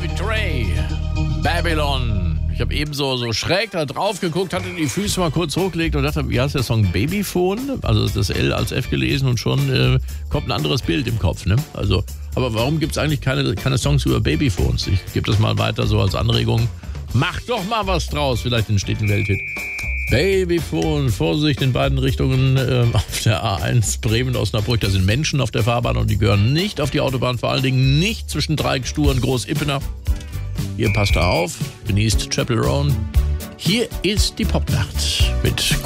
David Gray, Babylon. Ich habe eben so schräg da drauf geguckt, hatte die Füße mal kurz hochgelegt und dachte, wie heißt der Song? Babyphone? Also das L als F gelesen und schon kommt ein anderes Bild im Kopf, ne? Also, aber warum gibt es eigentlich keine Songs über Babyphones? Ich gebe das mal weiter so als Anregung. Macht doch mal was draus, vielleicht entsteht ein Welthit. Babyphone, Vorsicht in beiden Richtungen auf der A1 Bremen-Osnabrück. Da sind Menschen auf der Fahrbahn und die gehören nicht auf die Autobahn, vor allen Dingen nicht zwischen Dreieckstuhl und Groß-Ippener. Ihr passt da auf, genießt Chapel Roan. Hier ist die Popnacht mit